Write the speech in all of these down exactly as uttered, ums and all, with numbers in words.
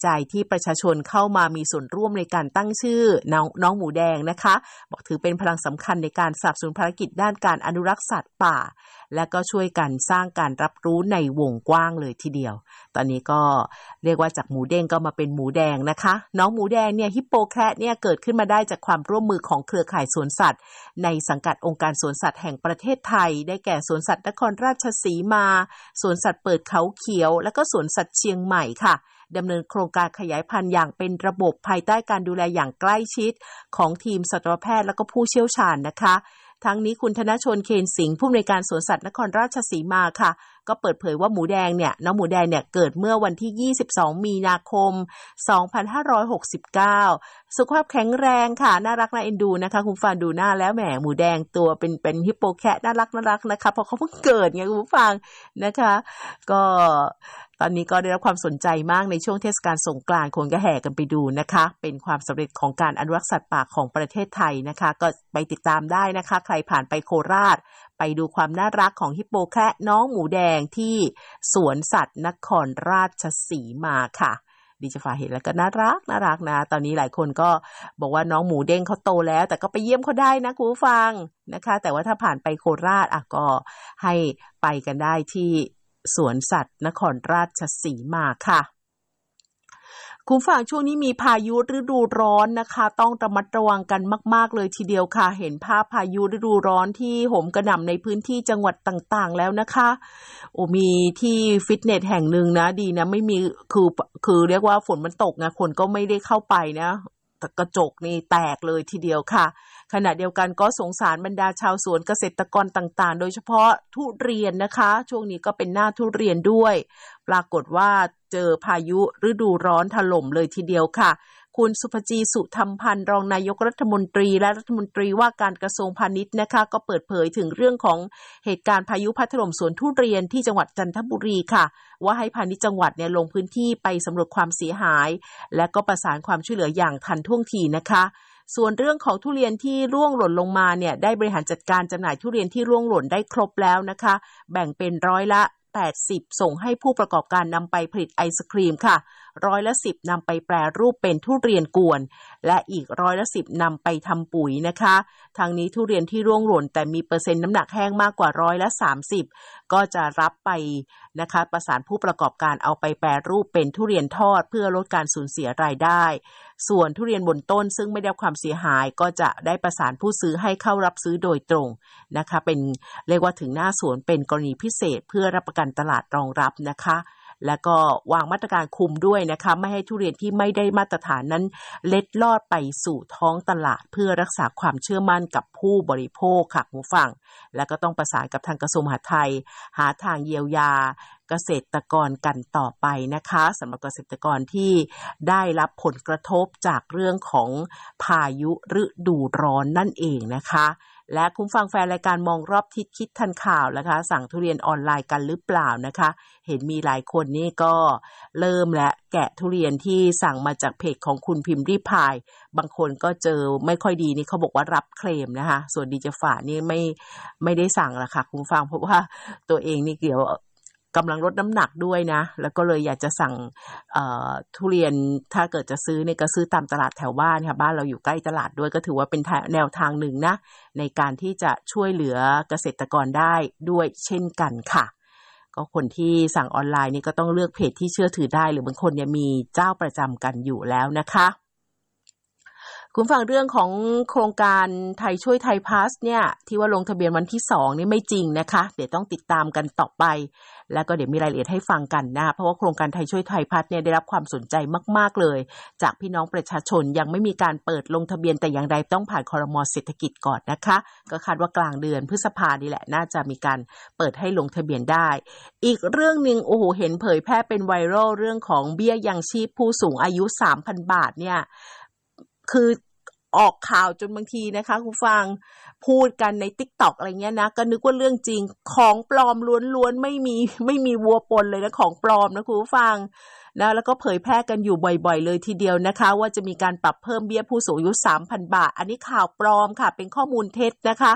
ใจที่ประชาชนเข้ามามีส่วนร่วมในการตั้งชื่อน้องน้องหมูแดงนะคะบอกถือเป็นพลังสำคัญในการสนับสนุนภารกิจด้านการอนุรักษ์สัตว์ป่าและก็ช่วยกันสร้างการรับรู้ในวงกว้างเลยทีเดียวตอนนี้ก็เรียกว่าจากหมูเด้งก็มาเป็นหมูแดงนะคะน้องหมูแดงเนี่ยฮิปโปแคระเนี่ยเกิดขึ้นมาได้จากความร่วมมือของเครือข่ายสวนสัตว์ในสังกัดองค์การสวนสัตว์แห่งประเทศไทยได้แก่สวนสัตว์นครราชสีมาสวนสัตว์เปิดเขาเขียวและก็สวนสัตว์เชียงใหม่ค่ะดำเนินโครงการขยายพันธุ์อย่างเป็นระบบภายใต้การดูแลอย่างใกล้ชิดของทีมสัตวแพทย์และก็ผู้เชี่ยวชาญนะคะทั้งนี้คุณธนชนเคนสิงห์ผู้อำนวยการสวนสัตว์นครราชสีมาค่ะก็เปิดเผยว่าหมูแดงเนี่ยน้องหมูแดงเนี่ยเกิดเมื่อวันที่ยี่สิบสองมีนาคมสองพันห้าร้อยหกสิบเก้าสุขภาพแข็งแรงค่ะน่ารักน่าเอ็นดูนะคะคุณฟังดูหน้าแล้วแหมหมูแดงตัวเป็นเป็นฮิปโปแคระน่ารักน่ารักนะคะเพราะเขาเพิ่งเกิดไงคุณฟังนะคะก็ตอนนี้ก็ได้รับความสนใจมากในช่วงเทศกาลสงกรานต์คนก็แห่กันไปดูนะคะเป็นความสำเร็จของการอนุรักษ์สัตว์ป่าของประเทศไทยนะคะก็ไปติดตามได้นะคะใครผ่านไปโคราชไปดูความน่ารักของฮิปโปแคระน้องหมูแดงที่สวนสัตว์นครราชสีมาค่ะดิฉันเห็นแล้วก็น่ารักน่ารักนะตอนนี้หลายคนก็บอกว่าน้องหมูเด้งเขาโตแล้วแต่ก็ไปเยี่ยมเขาได้นะคุณผู้ฟังนะคะแต่ว่าถ้าผ่านไปโคราชอ่ะก็ให้ไปกันได้ที่สวนสัตว์นครราชสีมาค่ะคุณฝั่งช่วงนี้มีพายุฤดูร้อนนะคะต้องระมัดระวังกันมากๆเลยทีเดียวค่ะเห็นภาพพายุฤดูร้อนที่โหมกระหน่ำในพื้นที่จังหวัดต่างๆแล้วนะคะโอ้มีที่ฟิตเนสแห่งหนึ่งนะดีนะไม่มีคือคือเรียกว่าฝนมันตกนะคนก็ไม่ได้เข้าไปนะกระจกนี่แตกเลยทีเดียวค่ะขณะเดียวกันก็สงสารบรรดาชาวสวนเกษตรกรต่างๆโดยเฉพาะทุเรียนนะคะช่วงนี้ก็เป็นหน้าทุเรียนด้วยปรากฏว่าเจอพายุฤดูร้อนถล่มเลยทีเดียวค่ะคุณสุภจีสุธรรมพันธ์รองนายกรัฐมนตรีและรัฐมนตรีว่าการกระทรวงพาณิชย์นะคะก็เปิดเผยถึงเรื่องของเหตุการณ์พายุพัดถล่มสวนทุเรียนที่จังหวัดจันทบุรีค่ะว่าให้พาณิชย์จังหวัดเนี่ยลงพื้นที่ไปสำรวจความเสียหายและก็ประสานความช่วยเหลืออย่างทันท่วงทีนะคะส่วนเรื่องของทุเรียนที่ร่วงหล่นลงมาเนี่ยได้บริหารจัดการจำหน่ายทุเรียนที่ร่วงหล่นได้ครบแล้วนะคะแบ่งเป็นร้อยละแปดสิบส่งให้ผู้ประกอบการนำไปผลิตไอศกรีมค่ะร้อยละสิบนำไปแปรรูปเป็นทุเรียนกวนและอีกร้อยละสิบนำไปทำปุ๋ยนะคะทางนี้ทุเรียนที่ร่วงหล่นแต่มีเปอร์เซ็นต์น้ำหนักแห้งมากกว่าร้อยละสามสิบก็จะรับไปนะคะประสานผู้ประกอบการเอาไปแปรรูปเป็นทุเรียนทอดเพื่อลดการสูญเสียรายได้ส่วนทุเรียนบนต้นซึ่งไม่ได้รับความเสียหายก็จะได้ประสานผู้ซื้อให้เข้ารับซื้อโดยตรงนะคะเป็นเรียกว่าถึงหน้าสวนเป็นกรณีพิเศษเพื่อรับประกันตลาดรองรับนะคะและก็วางมาตรการคุมด้วยนะคะไม่ให้ทุเรียนที่ไม่ได้มาตรฐานนั้นเล็ดลอดไปสู่ท้องตลาดเพื่อรักษาความเชื่อมั่นกับผู้บริโภคค่ะผู้ฟังและก็ต้องประสานกับทางกระทรวงมหาดไทยหาทางเยียวยาเกษตรกรกันต่อไปนะคะสำหรับเกษตรกรที่ได้รับผลกระทบจากเรื่องของพายุฤดูร้อนนั่นเองนะคะและคุณฟังแฟนรายการมองรอบทิศคิดทันข่าวนะคะสั่งทุเรียนออนไลน์กันหรือเปล่านะคะเห็นมีหลายคนนี่ก็เริ่มและแกะทุเรียนที่สั่งมาจากเพจของคุณพิมพ์ริพายบางคนก็เจอไม่ค่อยดีนี่เขาบอกว่ารับเคลมนะคะส่วนดีเจฝานี่ไม่ไม่ได้สั่งละค่ะคุณฟังเพราะว่าตัวเองนี่เกี่ยวกำลังลดน้ำหนักด้วยนะแล้วก็เลยอยากจะสั่งทุเรียนถ้าเกิดจะซื้อเนี่ยก็ซื้อตามตลาดแถวบ้านค่ะบ้านเราอยู่ใกล้ตลาดด้วยก็ถือว่าเป็นแนวทางหนึ่งนะในการที่จะช่วยเหลือเกษตรกรได้ด้วยเช่นกันค่ะก็คนที่สั่งออนไลน์นี่ก็ต้องเลือกเพจที่เชื่อถือได้หรือบางคนเนี่ยมีเจ้าประจำกันอยู่แล้วนะคะคุณฟังเรื่องของโครงการไทยช่วยไทยพาสเนี่ยที่ว่าลงทะเบียนวันที่สองนี่ไม่จริงนะคะเดี๋ยวต้องติดตามกันต่อไปแล้วก็เดี๋ยวมีรายละเอียดให้ฟังกันนะเพราะว่าโครงการไทยช่วยไทยพาสเนี่ยได้รับความสนใจมากๆเลยจากพี่น้องประชาชนยังไม่มีการเปิดลงทะเบียนแต่อย่างใดต้องผ่านครม.เศรษฐกิจก่อนนะคะก็คาดว่ากลางเดือนพฤษภาคมนี่แหละน่าจะมีการเปิดให้ลงทะเบียนได้อีกเรื่องนึงโอ้โหเห็นเผยแพร่เป็นไวรัลเรื่องของเบี้ยยังชีพผู้สูงอายุ สามพัน บาทเนี่ยคือออกข่าวจนบางทีนะคะคุณฟังพูดกันใน TikTok อะไรเงี้ยนะก็นึกว่าเรื่องจริงของปลอมล้วนๆไม่มีไม่มีวัวปนเลยนะของปลอมนะคุณฟังนะแล้วก็เผยแพร่กันอยู่บ่อยๆเลยทีเดียวนะคะว่าจะมีการปรับเพิ่มเบี้ยผู้สูงอายุ สามพัน บาทอันนี้ข่าวปลอมค่ะเป็นข้อมูลเท็จนะคะ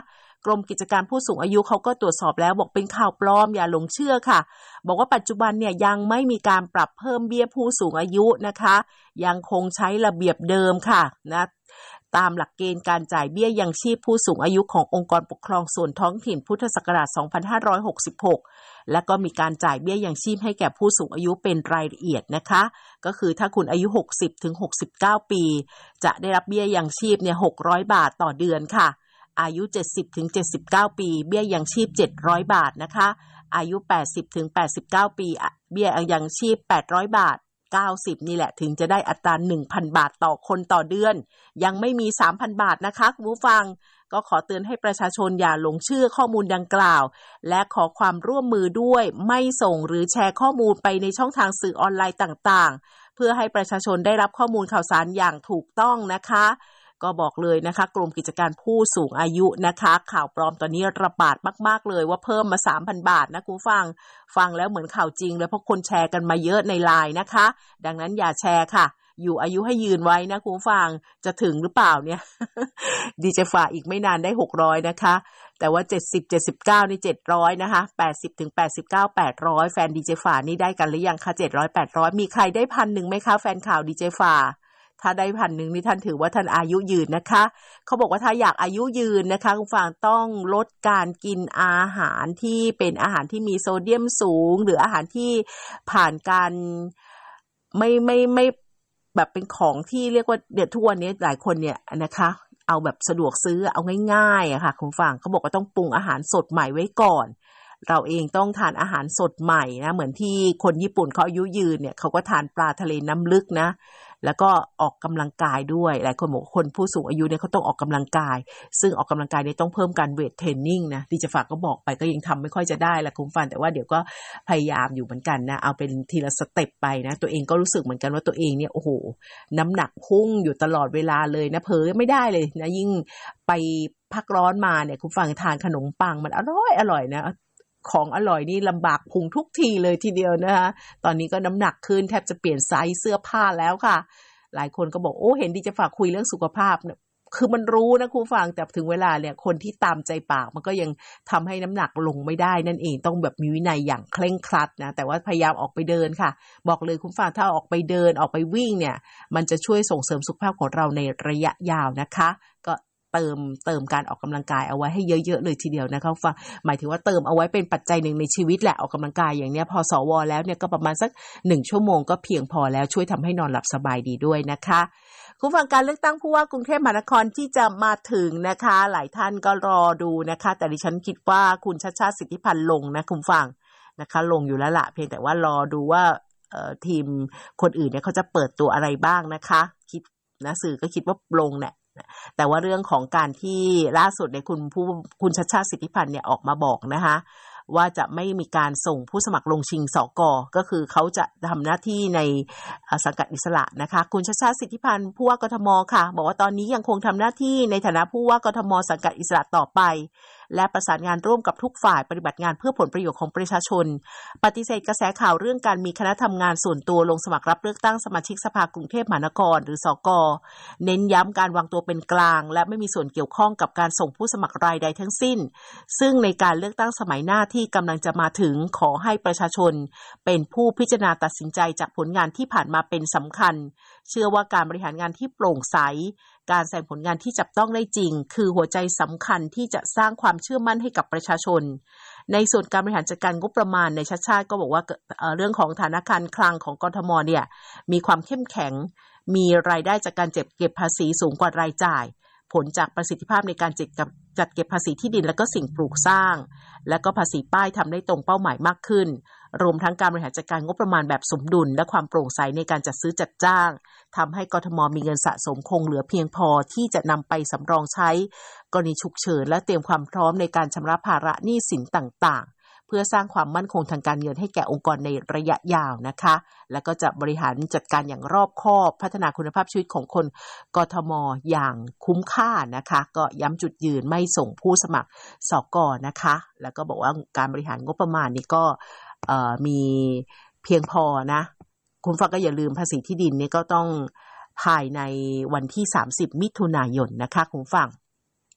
กรมกิจการผู้สูงอายุเขาก็ตรวจสอบแล้วบอกเป็นข่าวปลอมอย่าหลงเชื่อค่ะบอกว่าปัจจุบันเนี่ยยังไม่มีการปรับเพิ่มเบี้ยผู้สูงอายุนะคะยังคงใช้ระเบียบเดิมค่ะนะตามหลักเกณฑ์การจ่ายเบี้ยยังชีพผู้สูงอายุขององค์กรปกครองส่วนท้องถิ่นพุทธศักราชสองพันห้าร้อยหกสิบหกและก็มีการจ่ายเบี้ยยังชีพให้แก่ผู้สูงอายุเป็นรายละเอียดนะคะก็คือถ้าคุณอายุหกสิบถึงหกสิบเก้าปีจะได้รับเบี้ยยังชีพเนี่ยหกร้อยบาทต่อเดือนค่ะอายุเจ็ดสิบถึงเจ็ดสิบเก้าปีเบี้ยยังชีพเจ็ดร้อยบาทนะคะอายุแปดสิบถึงแปดสิบเก้าปีเบี้ยยังชีพแปดร้อยบาทเก้าสิบนี่แหละถึงจะได้อัตรา หนึ่งพัน บาทต่อคนต่อเดือนยังไม่มี สามพัน บาทนะคะคุณผู้ฟังก็ขอเตือนให้ประชาชนอย่าหลงเชื่อข้อมูลดังกล่าวและขอความร่วมมือด้วยไม่ส่งหรือแชร์ข้อมูลไปในช่องทางสื่อออนไลน์ต่างๆเพื่อให้ประชาชนได้รับข้อมูลข่าวสารอย่างถูกต้องนะคะก็บอกเลยนะคะกรมกิจการผู้สูงอายุนะคะข่าวปลอมตอนนี้ระบาดมากๆเลยว่าเพิ่มมา สามพัน บาทนะคุณฟังฟังแล้วเหมือนข่าวจริงเลยเพราะคนแชร์กันมาเยอะในไลน์นะคะดังนั้นอย่าแชร์ค่ะอยู่อายุให้ยืนไว้นะคุณฟังจะถึงหรือเปล่าเนี่ย ดีเจฝ่าอีกไม่นานได้หกร้อยนะคะแต่ว่าเจ็ดสิบ เจ็ดสิบเก้านี่เจ็ดร้อยนะคะแปดสิบถึงแปดสิบเก้า แปดร้อยแฟนดีเจฝ่านี่ได้กันหรือยังคะเจ็ดร้อย แปดร้อยมีใครได้ หนึ่งพัน ไหมคะแฟนข่าวดีเจฝ่าถ้าได้พันหนึ่งนี่ท่านถือว่าท่านอายุยืนนะคะเขาบอกว่าถ้าอยากอายุยืนนะคะคุณฟังต้องลดการกินอาหารที่เป็นอาหารที่มีโซเดียมสูงหรืออาหารที่ผ่านการไม่ไม่ไม่แบบเป็นของที่เรียกว่าเดี๋ยวทุกวันนี้หลายคนเนี่ยนะคะเอาแบบสะดวกซื้อเอาง่ายๆอะค่ะคุณฟังเขาบอกว่าต้องปรุงอาหารสดใหม่ไว้ก่อนเราเองต้องทานอาหารสดใหม่นะเหมือนที่คนญี่ปุ่นเขาอายุยืนเนี่ยเขาก็ทานปลาทะเลน้ำลึกนะแล้วก็ออกกำลังกายด้วยหลายคนบอกคนผู้สูงอายุเนี่ยเขาต้องออกกำลังกายซึ่งออกกำลังกายเนี่ยต้องเพิ่มการเวทเทรนนิ่งนะดิจะฝากก็บอกไปก็ยังทำไม่ค่อยจะได้แหละคุณฟันแต่ว่าเดี๋ยวก็พยายามอยู่เหมือนกันนะเอาเป็นทีละสเต็ปไปนะตัวเองก็รู้สึกเหมือนกันว่าตัวเองเนี่ยโอ้โหน้ำหนักพุ่งอยู่ตลอดเวลาเลยนะเผลอไม่ได้เลยนะยิ่งไปพักร้อนมาเนี่ยคุณฟังทานขนมปังมันอร่อยอร่อยนะของอร่อยนี่ลำบากพุงทุกทีเลยทีเดียวนะคะตอนนี้ก็น้ำหนักขึ้นแทบจะเปลี่ยนไซส์เสื้อผ้าแล้วค่ะหลายคนก็บอกโอ้เห็นดีจะฝากคุยเรื่องสุขภาพเนี่ยคือมันรู้นะครูฟังแต่ถึงเวลาเนี่ยคนที่ตามใจปากมันก็ยังทำให้น้ำหนักลงไม่ได้นั่นเองต้องแบบมีวินัยอย่างเคร่งครัดนะแต่ว่าพยายามออกไปเดินค่ะบอกเลยคุณฟังถ้าออกไปเดินออกไปวิ่งเนี่ยมันจะช่วยส่งเสริมสุขภาพของเราในระยะยาวนะคะก็เติมเติมการออกกำลังกายเอาไว้ให้เยอะๆเลยทีเดียวนะคะฟังหมายถึงว่าเติมเอาไว้เป็นปัจจัยหนึ่งในชีวิตแหละออกกำลังกายอย่างเนี้ยพอสวแล้วเนี่ยก็ประมาณสักหนึ่งชั่วโมงก็เพียงพอแล้วช่วยทำให้นอนหลับสบายดีด้วยนะคะคุณฟังการเลือกตั้งผู้ว่ากรุงเทพมหานครที่จะมาถึงนะคะหลายท่านก็รอดูนะคะแต่ดิฉันคิดว่าคุณชัชชาติสิทธิพันธ์ลงนะคุณฟังนะคะลงอยู่แล้วละเพียงแต่ว่ารอดูว่าเอ่อทีมคนอื่นเนี่ยเขาจะเปิดตัวอะไรบ้างนะคะคิดนะสื่อก็คิดว่าลงเนี่ยแต่ว่าเรื่องของการที่ล่าสุดในคุณผู้คุณชัชชาติสิทธิพันธ์เนี่ยออกมาบอกนะคะว่าจะไม่มีการส่งผู้สมัครลงชิงสก.ก็คือเขาจะทำหน้าที่ในสังกัดอิสระนะคะคุณชัชชาติสิทธิพันธ์ผู้ว่ากทมค่ะบอกว่าตอนนี้ยังคงทำหน้าที่ในฐานะผู้ว่ากทมสังกัดอิสระต่อไปและประสานงานร่วมกับทุกฝ่ายปฏิบัติงานเพื่อผลประโยชน์ของประชาชนปฏิเสธกระแสข่าวเรื่องการมีคณะทำงานส่วนตัวลงสมัครรับเลือกตั้งสมาชิกสภากรุงเทพมหานครหรือสก.เน้นย้ำการวางตัวเป็นกลางและไม่มีส่วนเกี่ยวข้องกับการส่งผู้สมัครรายใดทั้งสิ้นซึ่งในการเลือกตั้งสมัยหน้าที่กำลังจะมาถึงขอให้ประชาชนเป็นผู้พิจารณาตัดสินใจจากผลงานที่ผ่านมาเป็นสำคัญเชื่อว่าการบริหารงานที่โปร่งใสการแสดงผลงานที่จับต้องได้จริงคือหัวใจสำคัญที่จะสร้างความเชื่อมั่นให้กับประชาชนในส่วนการบริหารจัดการงบประมาณในชัดชาติก็บอกว่า เอ่อ เรื่องของธนาคารคลังของกทมเนี่ยมีความเข้มแข็งมีรายได้จากการเก็บภาษีสูงกว่ารายจ่ายผลจากประสิทธิภาพในการจัดกับจัดเก็บภาษีที่ดินและก็สิ่งปลูกสร้างและก็ภาษีป้ายทำได้ตรงเป้าหมายมากขึ้นรวมทั้งการบริหารจัดการงบประมาณแบบสมดุลและความโปร่งใสในการจัดซื้อจัดจ้างทำให้กทมมีเงินสะสมคงเหลือเพียงพอที่จะนำไปสำรองใช้กรณีฉุกเฉินและเตรียมความพร้อมในการชำระภาระหนี้สินต่างๆเพื่อสร้างความมั่นคงทางการเงินให้แก่องค์กรในระยะยาวนะคะและก็จะบริหารจัดการอย่างรอบคอบพัฒนาคุณภาพชีวิตของคนกทมอย่างคุ้มค่านะคะก็ย้ำจุดยืนไม่ส่งผู้สมัครสก.นะคะแล้วก็บอกว่าการบริหารงบประมาณนี้ก็มีเพียงพอนะคุณฟังก็อย่าลืมภาษีที่ดินนี่ก็ต้องภายในวันที่สามสิบมิถุนายนนะคะคุณฟัง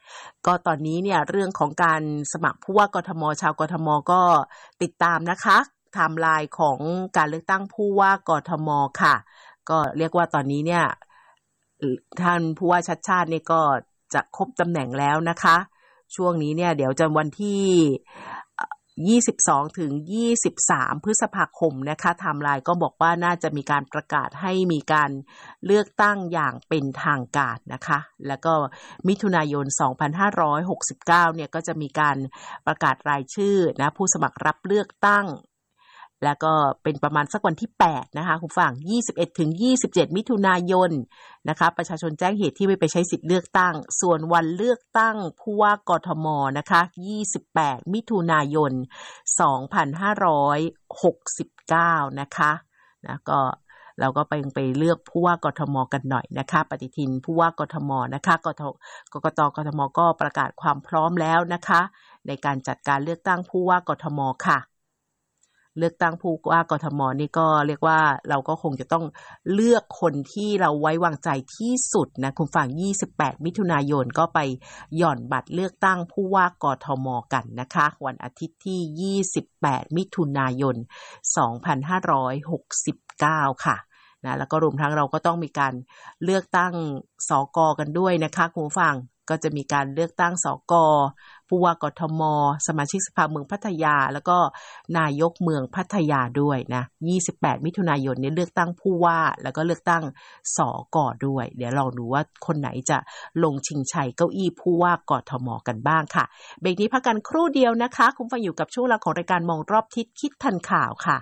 ก็ตอนนี้เนี่ยเรื่องของการสมัครผู้ว่ากทมชาวกทมก็ติดตามนะคะไทม์ไลน์ของการเลือกตั้งผู้ว่ากทมค่ะก็เรียกว่าตอนนี้เนี่ยท่านผู้ว่าชัชชาติเนี่ยก็จะครบตำแหน่งแล้วนะคะช่วงนี้เนี่ยเดี๋ยวจะวันที่ยี่สิบสองถึงยี่สิบสามพฤษภาคมนะคะไทม์ไลน์ก็บอกว่าน่าจะมีการประกาศให้มีการเลือกตั้งอย่างเป็นทางการนะคะแล้วก็มิถุนายนสองพันห้าร้อยหกสิบเก้าเนี่ยก็จะมีการประกาศรายชื่อนะผู้สมัครรับเลือกตั้งแล้วก็เป็นประมาณสักวันที่แปดนะคะคุณฟังยี่สิบเอ็ดถึงยี่สิบเจ็ดมิถุนายนนะคะประชาชนแจ้งเหตุที่ไม่ไปใช้สิทธิ์เลือกตั้งส่วนวันเลือกตั้งผู้ว่ากทมนะคะยี่สิบแปดมิถุนายนสองพันห้าร้อยหกสิบเก้านะคะนะก็เราก็ไปไปเลือกผู้ว่ากทมกันหน่อยนะคะปฏิทินผู้ว่ากทมนะคะกทกกตกทมก็ประกาศความพร้อมแล้วนะคะในการจัดการเลือกตั้งผู้ว่ากทมค่ะเลือกตั้งผู้ว่ากทมนี่ก็เรียกว่าเราก็คงจะต้องเลือกคนที่เราไว้วางใจที่สุดนะคุณฟังยี่สิบแปดมิถุนายนก็ไปหย่อนบัตรเลือกตั้งผู้ว่ากทมกันนะคะวันอาทิตย์ที่ยี่สิบแปดมิถุนายนสองพันห้าร้อยหกสิบเก้าค่ะนะแล้วก็รวมทั้งเราก็ต้องมีการเลือกตั้งสกกันด้วยนะคะคุณผู้ฟังก็จะมีการเลือกตั้งสกผู้ว่ากทมสมาชิกสภาเมืองพัทยาแล้วก็นายกเมืองพัทยาด้วยนะยี่สิบแปดมิถุนายนนี้เลือกตั้งผู้ว่าแล้วก็เลือกตั้งสกด้วยเดี๋ยวเราดูว่าคนไหนจะลงชิงชัยเก้าอี้ผู้ว่ากทมกันบ้างค่ะเบรกนี้พักกันครู่เดียวนะคะคุณฟังอยู่กับช่วงเวลาของรายการมองรอบทิศคิดทันข่าวค่ะ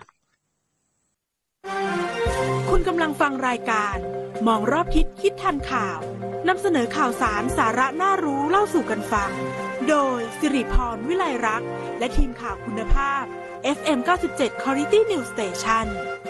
คุณกำลังฟังรายการมองรอบทิศคิดทันข่าวนำเสนอข่าวสารสาระน่ารู้เล่าสู่กันฟังโดยสิริพรวิไลรักษ์และทีมข่าวคุณภาพ เอฟ เอ็ม เก้าสิบเจ็ด Quality News Station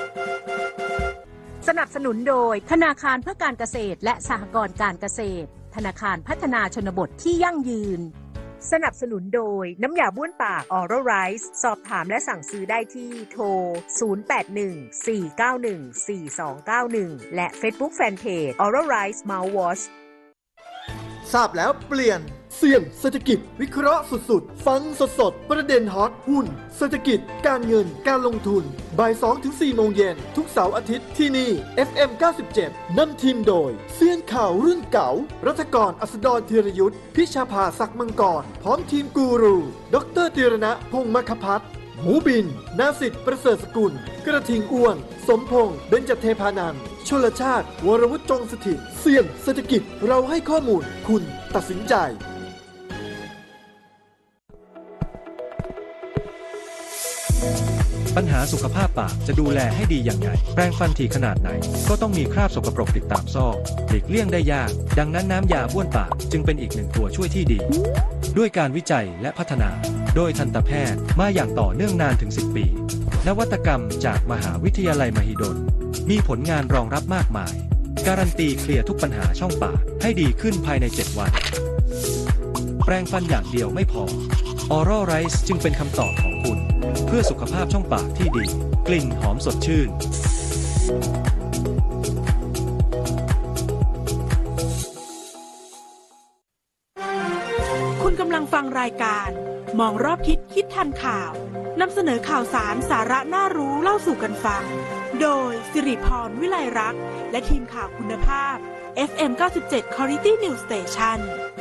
สนับสนุนโดยธนาคารเพื่อการเกษตรและสหกรณ์การเกษตรธนาคารพัฒนาชนบทที่ยั่งยืนสนับสนุนโดยน้ำยาบ้วนปาก Oral Rice สอบถามและสั่งซื้อได้ที่โทรศูนย์ แปด หนึ่ง สี่ เก้า หนึ่ง สี่ สอง เก้า หนึ่งและ Facebook Fanpage Oral Rice Mouthwash ทราบแล้วเปลี่ยนเสี่ยงเศรษฐกิจวิเคราะห์สุดๆฟังสดๆประเด็นฮอตหุ้นเศรษฐกิจการเงินการลงทุนบ่าย สองถึงสี่ โมงเย็นทุกเสาร์อาทิตย์ที่นี่ เอฟ เอ็ม เก้าสิบเจ็ด นำทีมโดยเสี่ยงข่าวรุ่นเก่ารัฐกรอัสดรธีรยุทธพิชาภาศักดิ์มังกรพร้อมทีมกูรูดรธีรณะพงษ์มคพัฒน์หมูบินนาสิทธิ์ประเสริฐสกุลกระทิงอ้วนสมพงษ์เบญจเทพานันท์ชลชาติวรวุฒิจงสถิตเสี่ยงเศรษฐกิจเราให้ข้อมูลคุณตัดสินใจปัญหาสุขภาพปากจะดูแลให้ดีอย่างไรแปรงฟันถี่ขนาดไหนก็ต้องมีคราบสกปรกติดตามซอกหลีกเลี่ยงได้ยากดังนั้นน้ำยาบ้วนปากจึงเป็นอีกหนึ่งตัวช่วยที่ดีด้วยการวิจัยและพัฒนาโดยทันตแพทย์มาอย่างต่อเนื่องนานถึงสิบปีนวัตกรรมจากมหาวิทยาลัยมหิดลมีผลงานรองรับมากมายการันตีเคลียร์ทุกปัญหาช่องปากให้ดีขึ้นภายในเจ็ดวันแปรงฟันอย่างเดียวไม่พอ Oral Rice จึงเป็นคำตอบของคุณเพื่อสุขภาพช่องปากที่ดีกลิ่นหอมสดชื่นคุณกำลังฟังรายการมองรอบทิศคิดทันข่าวนำเสนอข่าวสารสาระน่ารู้เล่าสู่กันฟังโดยสิริพรวิไลรักษ์และทีมข่าวคุณภาพ เอฟ เอ็ม เก้าสิบเจ็ด Quality News Station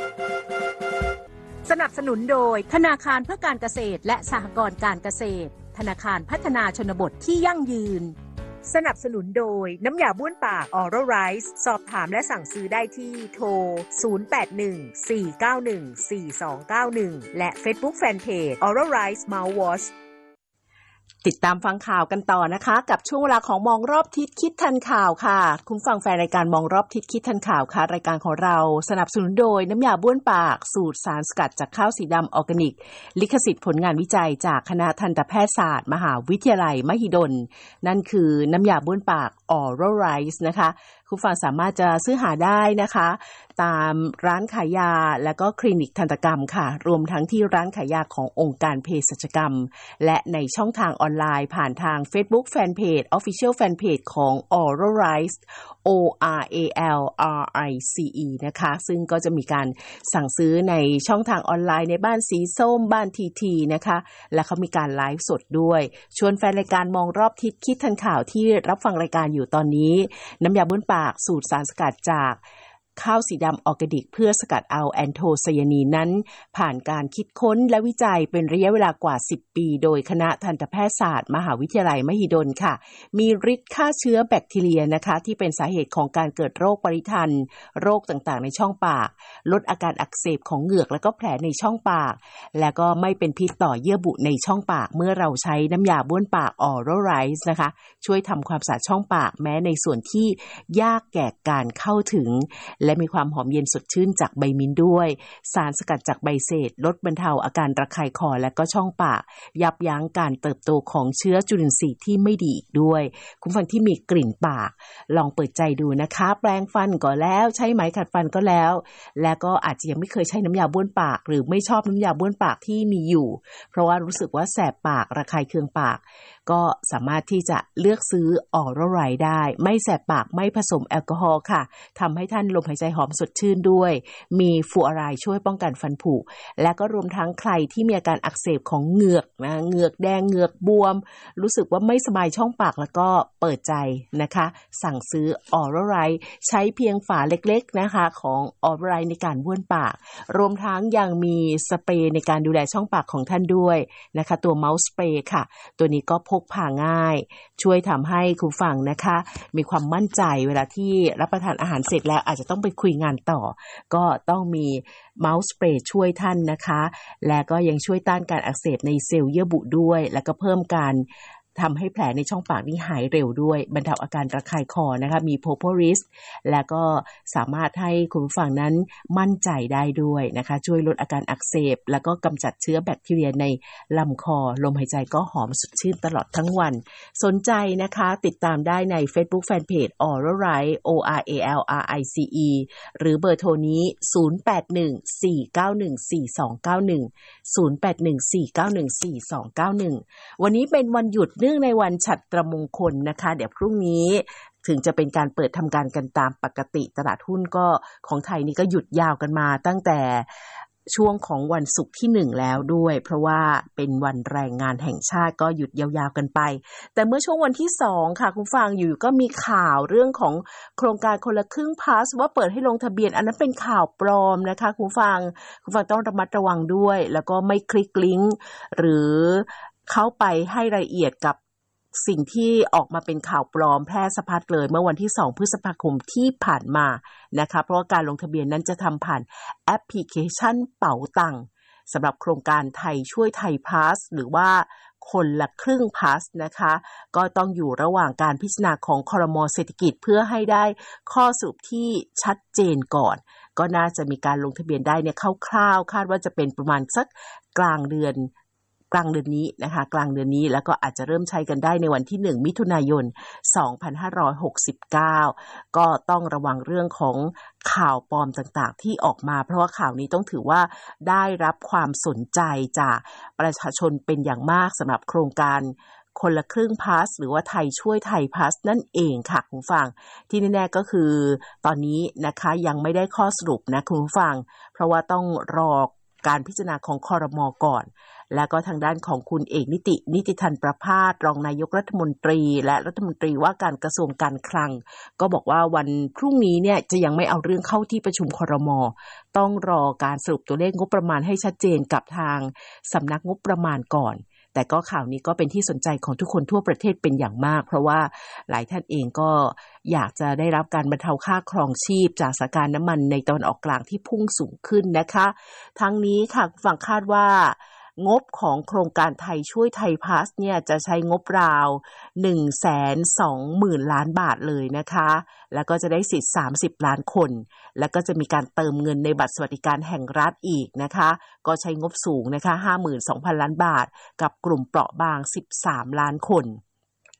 สนับสนุนโดยธนาคารเพื่อการเกษตรและสหกรณ์การเกษตรธนาคารพัฒนาชนบทที่ยั่งยืนสนับสนุนโดยน้ำยาบ้วนปาก Oral Rice สอบถามและสั่งซื้อได้ที่โทรศูนย์ แปด หนึ่ง สี่ เก้า หนึ่ง สี่ สอง เก้า หนึ่งและ Facebook Fanpage Oral Rice Mouthwash ติดตามฟังข่าวกันต่อนะคะกับช่วงเวลาของมองรอบทิศคิดทันข่าวค่ะคุณฟังแฟนรายการมองรอบทิศคิดทันข่าวค่ะรายการของเราสนับสนุนโดยน้ำยาบ้วนปากสูตรสารสกัดจากข้าวสีดำออร์แกนิกลิขสิทธิ์ผลงานวิจัยจากคณะทันตแพทยศาสตร์มหาวิทยาลัยมหิดลนั่นคือน้ำยาบ้วนปาก Oral Rice นะคะคุณฟังสามารถจะซื้อหาได้นะคะตามร้านขายยาและก็คลินิกทันตกรรมค่ะรวมทั้งที่ร้านขายยาขององค์การเภสัชกรรมและในช่องทางออนไลน์ผ่านทาง Facebook Fanpage Official Fanpage ของ Oral Rice O R A L R I C E นะคะซึ่งก็จะมีการสั่งซื้อในช่องทางออนไลน์ในบ้านสีส้มบ้านทีทีนะคะและเขามีการไลฟ์สดด้วยชวนแฟนรายการมองรอบทิศคิดทันข่าวที่รับฟังรายการอยู่ตอนนี้น้ำยาบ้วนปากสูตรสารสกัดจากข้าวสีดำออร์แกนิกเพื่อสกัดเอาแอนโทไซยานีนนั้นผ่านการคิดค้นและวิจัยเป็นระยะเวลากว่าสิบปีโดยคณะทันตแพทยศาสตร์มหาวิทยาลัยมหิดลค่ะมีฤทธิ์ฆ่าเชื้อแบคทีเรียนะคะที่เป็นสาเหตุของการเกิดโรคปริทันโรคต่างๆในช่องปากลดอาการอักเสบของเหงือกและก็แผลในช่องปากและก็ไม่เป็นพิษต่อเยื่อบุในช่องปากเมื่อเราใช้น้ำยาบ้วนปาก Oral Rice นะคะช่วยทำความสะอาดช่องปากแม้ในส่วนที่ยากแก่การเข้าถึงและมีความหอมเย็นสดชื่นจากใบมิ้นท์ด้วยสารสกัดจากใบเสดลดบรรเทาอาการระคายคอและก็ช่องปากยับยั้งการเติบโตของเชื้อจุลินทรีย์ที่ไม่ดีอีกด้วยคุณฟังที่มีกลิ่นปากลองเปิดใจดูนะคะแปรงฟันก็แล้วใช้ไหมขัดฟันก็แล้วและก็อาจจะยังไม่เคยใช้น้ำยาบ้วนปากหรือไม่ชอบน้ำยาบ้วนปากที่มีอยู่เพราะว่ารู้สึกว่าแสบปากระคายเคืองปากก็สามารถที่จะเลือกซื้อ Oral Rice ได้ไม่แสบปากไม่ผสมแอลกอฮอล์ค่ะทำให้ท่านลมหายใจหอมสดชื่นด้วยมีฟูอารายด์ช่วยป้องกันฟันผุและก็รวมทั้งใครที่มีอาการอักเสบของเหงือกนะเหงือกแดงเหงือกบวมรู้สึกว่าไม่สบายช่องปากแล้วก็เปิดใจนะคะสั่งซื้อ Oral Rice ใช้เพียงฝาเล็กๆนะคะของ Oral Rice ในการบ้วนปากรวมทั้งยังมีสเปรย์ในการดูแลช่องปากของท่านด้วยนะคะตัว Mouth Spray ค่ะตัวนี้ก็พกพาง่ายช่วยทำให้คุณฟังนะคะมีความมั่นใจเวลาที่รับประทานอาหารเสร็จแล้วอาจจะต้องไปคุยงานต่อก็ต้องมีเมาส์สเปรย์ช่วยท่านนะคะและก็ยังช่วยต้านการอักเสบในเซลล์เยื่อบุด้วยแล้วก็เพิ่มการทำให้แผลในช่องปากนี้หายเร็วด้วยบรรเทาอาการระคายคอนะคะมีโพโพริสและก็สามารถให้คุณผู้ฟังนั้นมั่นใจได้ด้วยนะคะช่วยลดอาการอักเสบแล้วก็กำจัดเชื้อแบคทีเรียในลำคอลมหายใจก็หอมสดชื่นตลอดทั้งวันสนใจนะคะติดตามได้ใน Facebook Fanpage Oral Rice O R A L R I C E หรือเบอร์โทรนี้ศูนย์ แปด หนึ่ง สี่ เก้า หนึ่ง สี่ สอง เก้า หนึ่ง ศูนย์ แปด หนึ่ง สี่ เก้า หนึ่ง สี่ สอง เก้า หนึ่งวันนี้เป็นวันหยุดเนื่องในวันฉัตรมงคลนะคะเดี๋ยวพรุ่งนี้ถึงจะเป็นการเปิดทำการกันตามปกติตลาดหุ้นก็ของไทยนี่ก็หยุดยาวกันมาตั้งแต่ช่วงของวันศุกร์ที่หนึ่งแล้วด้วยเพราะว่าเป็นวันแรงงานแห่งชาติก็หยุดยาวๆกันไปแต่เมื่อช่วงวันที่สองค่ะคุณฟังอยู่ก็มีข่าวเรื่องของโครงการคนละครึ่งพาสว่าเปิดให้ลงทะเบียนอันนั้นเป็นข่าวปลอมนะคะคุณฟังคุณฟังต้องระมัดระวังด้วยแล้วก็ไม่คลิกลิงก์หรือเข้าไปให้รายละเอียดกับสิ่งที่ออกมาเป็นข่าวปลอมแพร่สะพัดเลยเมื่อวันที่สองพฤษภาคมที่ผ่านมานะคะเพราะว่าการลงทะเบียนนั้นจะทำผ่านแอปพลิเคชันเป๋าตังค์สำหรับโครงการไทยช่วยไทยพาสหรือว่าคนละครึ่งพาสนะคะก็ต้องอยู่ระหว่างการพิจารณาของครม.เศรษฐกิจเพื่อให้ได้ข้อสรุปที่ชัดเจนก่อนก็น่าจะมีการลงทะเบียนได้เนี่ยคร่าวๆคาดว่าจะเป็นประมาณสักกลางเดือนกลางเดือนนี้นะคะกลางเดือนนี้แล้วก็อาจจะเริ่มใช้กันได้ในวันที่หนึ่งมิถุนายนสองพันห้าร้อยหกสิบเก้าก็ต้องระวังเรื่องของข่าวปลอมต่างๆที่ออกมาเพราะว่าข่าวนี้ต้องถือว่าได้รับความสนใจจากประชาชนเป็นอย่างมากสำหรับโครงการคนละครึ่งพาสหรือว่าไทยช่วยไทยพาสนั่นเองค่ะคุณผู้ฟังที่แน่ๆก็คือตอนนี้นะคะยังไม่ได้ข้อสรุปนะคุณผู้ฟังเพราะว่าต้องรอการพิจารณาของครม.ก่อนและก็ทางด้านของคุณเอกนิตินิติธันประภาสรองนายกรัฐมนตรีและรัฐมนตรีว่าการกระทรวงการคลังก็บอกว่าวันพรุ่งนี้เนี่ยจะยังไม่เอาเรื่องเข้าที่ประชุมครม.ต้องรอการสรุปตัวเลขงบประมาณให้ชัดเจนกับทางสำนักงบประมาณก่อนแต่ก็ข่าวนี้ก็เป็นที่สนใจของทุกคนทั่วประเทศเป็นอย่างมากเพราะว่าหลายท่านเองก็อยากจะได้รับการบรรเทาค่าครองชีพจากสถานการณ์น้ำมันในตะวันออกกลางที่พุ่งสูงขึ้นนะคะทั้งนี้ค่ะฝั่งคาดว่างบของโครงการไทยช่วยไทยพาสเนี่ยจะใช้งบราว หนึ่งแสนสองหมื่น ล้านบาทเลยนะคะแล้วก็จะได้สิทธิ์สามสิบล้านคนแล้วก็จะมีการเติมเงินในบัตรสวัสดิการแห่งรัฐอีกนะคะก็ใช้งบสูงนะคะ ห้าหมื่นสองพัน ล้านบาทกับกลุ่มเปราะบางสิบสามล้านคน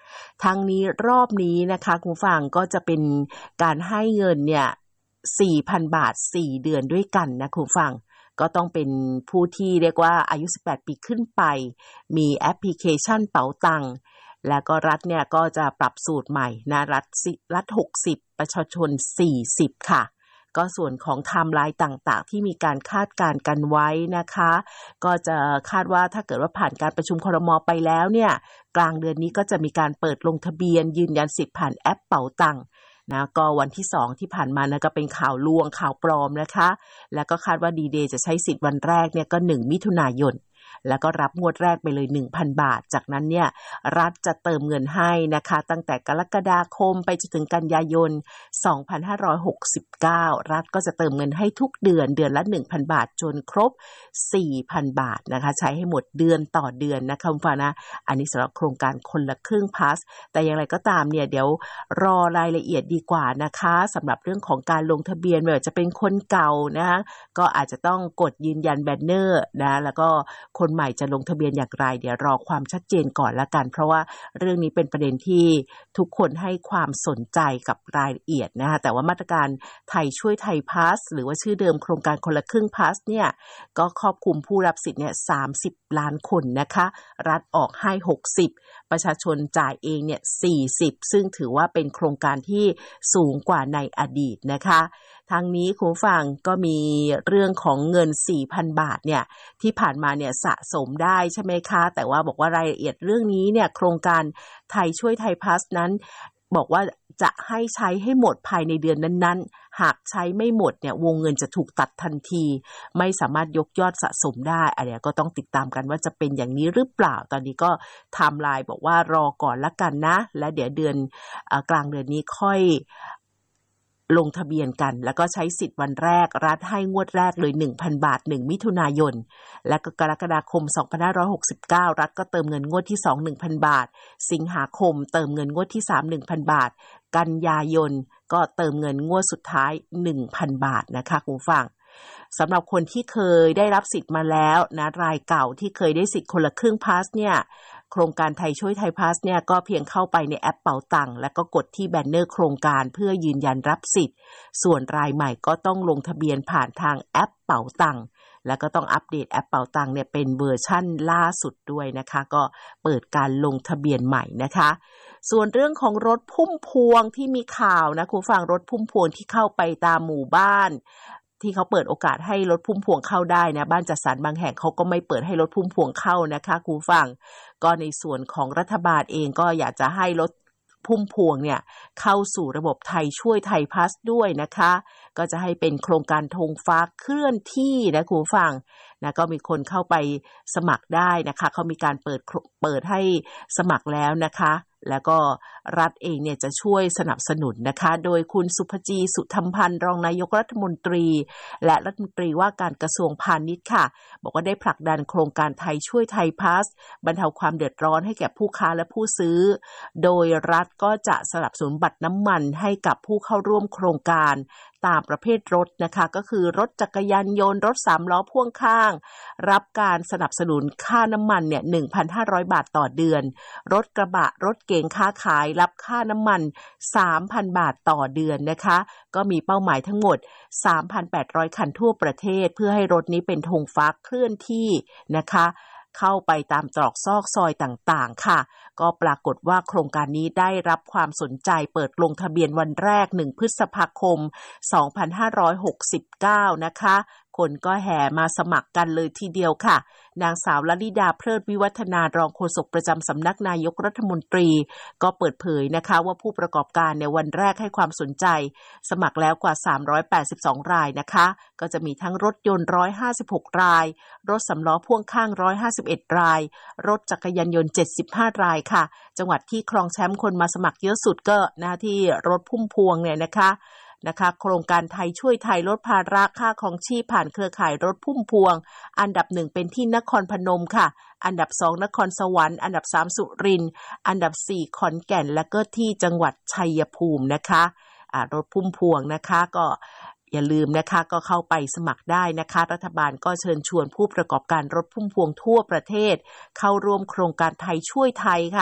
ทั้งนี้รอบนี้นะคะคุณฟังก็จะเป็นการให้เงินเนี่ย สี่พัน บาทสี่เดือนด้วยกันนะคุณฟังก็ต้องเป็นผู้ที่เรียกว่าอายุสิบแปดปีขึ้นไปมีแอปพลิเคชันเป๋าตังแล้วก็รัฐเนี่ยก็จะปรับสูตรใหม่นะรัฐรัฐหกสิบประชาชนสี่สิบค่ะก็ส่วนของไทม์ไลน์ต่างๆที่มีการคาดการณ์กันไว้นะคะก็จะคาดว่าถ้าเกิดว่าผ่านการประชุมครม.ไปแล้วเนี่ยกลางเดือนนี้ก็จะมีการเปิดลงทะเบียนยืนยันสิทธิ์ผ่านแอปเป๋าตังนะก็วันที่สองที่ผ่านมานะก็เป็นข่าวลวงข่าวปลอมนะคะแล้วก็คาดว่าดีเดย์จะใช้สิทธิ์วันแรกเนี่ยก็หนึ่งมิถุนายนแล้วก็รับงวดแรกไปเลย หนึ่งพัน บาทจากนั้นเนี่ยรัฐจะเติมเงินให้นะคะตั้งแต่กรกฎาคมไปจนถึงกันยายนสองพันห้าร้อยหกสิบเก้ารัฐก็จะเติมเงินให้ทุกเดือนเดือนละ หนึ่งพัน บาทจนครบ สี่พัน บาทนะคะใช้ให้หมดเดือนต่อเดือนนะคะคุณฟ้านะอันนี้สำหรับโครงการคนละครึ่งพาสแต่อย่างไรก็ตามเนี่ยเดี๋ยวรอรายละเอียดดีกว่านะคะสำหรับเรื่องของการลงทะเบียนไม่ว่าจะเป็นคนเก่านะคะก็อาจจะต้องกดยืนยันแบนเนอร์นะแล้วก็คนใหม่จะลงทะเบียนอย่างไรเดี๋ยวรอความชัดเจนก่อนละกันเพราะว่าเรื่องนี้เป็นประเด็นที่ทุกคนให้ความสนใจกับรายละเอียดนะคะแต่ว่ามาตรการไทยช่วยไทยพาสหรือว่าชื่อเดิมโครงการคนละครึ่งพาสเนี่ยก็ครอบคลุมผู้รับสิทธิ์เนี่ยสามสิบล้านคนนะคะรัฐออกให้หกสิบประชาชนจ่ายเองเนี่ยสี่สิบซึ่งถือว่าเป็นโครงการที่สูงกว่าในอดีตนะคะทางนี้คุณฟังก็มีเรื่องของเงิน สี่พัน บาทเนี่ยที่ผ่านมาเนี่ยสะสมได้ใช่ไหมคะแต่ว่าบอกว่ารายละเอียดเรื่องนี้เนี่ยโครงการไทยช่วยไทยพาสนั้นบอกว่าจะให้ใช้ให้หมดภายในเดือนนั้นๆหากใช้ไม่หมดเนี่ยวงเงินจะถูกตัดทันทีไม่สามารถยกยอดสะสมได้อันนี้ก็ต้องติดตามกันว่าจะเป็นอย่างนี้หรือเปล่าตอนนี้ก็ไทม์ไลน์บอกว่ารอก่อนละกันนะและเดี๋ยวเดือนกลางเดือนนี้ค่อยลงทะเบียนกันแล้วก็ใช้สิทธิ์วันแรกรัฐให้งวดแรกเลย หนึ่งพัน บาทหนึ่งมิถุนายนและก็กรกฎาคมสองพันห้าร้อยหกสิบเก้ารัฐก็เติมเงินงวดที่สอง หนึ่งพัน บาทสิงหาคมเติมเงินงวดที่สาม หนึ่งพัน บาทกันยายนก็เติมเงินงวดสุดท้าย หนึ่งพัน บาทนะคะคุณผู้ฟังสำหรับคนที่เคยได้รับสิทธิ์มาแล้วนะรายเก่าที่เคยได้สิทธิ์คนละครึ่งพาสเนี่ยโครงการไทยช่วยไทยพาสเนี่ยก็เพียงเข้าไปในแอปเป๋าตังแล้วก็กดที่แบนเนอร์โครงการเพื่อยืนยันรับสิทธิ์ส่วนรายใหม่ก็ต้องลงทะเบียนผ่านทางแอปเป๋าตังแล้วก็ต้องอัปเดตแอปเป๋าตังเนี่ยเป็นเวอร์ชั่นล่าสุดด้วยนะคะก็เปิดการลงทะเบียนใหม่นะคะส่วนเรื่องของรถพุ่มพวงที่มีข่าวนะคุณฟังรถพุ่มพวงที่เข้าไปตามหมู่บ้านที่เขาเปิดโอกาสให้รถพุ่มพวงเข้าได้นะบ้านจัดสรรบางแห่งเขาก็ไม่เปิดให้รถพุ่มพวงเข้านะคะคุณผู้ฟังก็ในส่วนของรัฐบาลเองก็อยากจะให้รถพุ่มพวงเนี่ยเข้าสู่ระบบไทยช่วยไทยพาสด้วยนะคะก็จะให้เป็นโครงการธงฟ้าเคลื่อนที่นะคุณผู้ฟังนะก็มีคนเข้าไปสมัครได้นะคะเขามีการเปิดเปิดให้สมัครแล้วนะคะแล้วก็รัฐเองเนี่ยจะช่วยสนับสนุนนะคะโดยคุณสุภจีสุธรรมพันธ์รองนายกรัฐมนตรีและรัฐมนตรีว่าการกระทรวงพาณิชย์ค่ะบอกว่าได้ผลักดันโครงการไทยช่วยไทยพาสบรรเทาความเดือดร้อนให้แก่ผู้ค้าและผู้ซื้อโดยรัฐก็จะสนับสนุนบัตรน้ำมันให้กับผู้เข้าร่วมโครงการตามประเภทรถนะคะก็คือรถจักรยานยนต์รถสามล้อพ่วงข้างรับการสนับสนุนค่าน้ำมันเนี่ย หนึ่งพันห้าร้อย บาทต่อเดือนรถกระบะรถเก๋งค้าขายรับค่าน้ำมัน สามพัน บาทต่อเดือนนะคะก็มีเป้าหมายทั้งหมด สามพันแปดร้อย คันทั่วประเทศเพื่อให้รถนี้เป็นธงฟ้าเคลื่อนที่นะคะเข้าไปตามตรอกซอกซอยต่างๆค่ะก็ปรากฏว่าโครงการนี้ได้รับความสนใจเปิดลงทะเบียนวันแรกหนึ่งพฤษภาคมสองพันห้าร้อยหกสิบเก้านะคะคนก็แห่มาสมัครกันเลยทีเดียวค่ะนางสาวลลิดาเพลิดวิวัฒนารองโฆษกประจำสำนักนายกรัฐมนตรีก็เปิดเผยนะคะว่าผู้ประกอบการในวันแรกให้ความสนใจสมัครแล้วกว่าสามร้อยแปดสิบสองรายนะคะก็จะมีทั้งรถยนต์หนึ่งร้อยห้าสิบหกรายรถสำล้อพ่วงข้างหนึ่งร้อยห้าสิบเอ็ดรายรถจักรยานยนต์เจ็ดสิบห้ารายค่ะจังหวัดที่ครองแชมป์คนมาสมัครเยอะสุดก็นะที่รถพุ่มพวงเนี่ยนะคะนะคะโครงการไทยช่วยไทยลดภาระค่าครองชีพผ่านเครือข่ายรถพุ่มพวงอันดับหนึ่งเป็นที่นครพนมค่ะอันดับสองนครสวรรค์อันดับสามสุรินทร์อันดับสี่ขอนแก่นและก็ที่จังหวัดชัยภูมินะคะอ่ารถพุ่มพวงนะคะก็อย่าลืมนะคะก็เข้าไปสมัครได้นะคะรัฐบาลก็เชิญชวนผู้ประกอบการรถพุ่มพวงทั่วประเทศเข้าร่วมโครงการไทยช่วยไทยค่ะ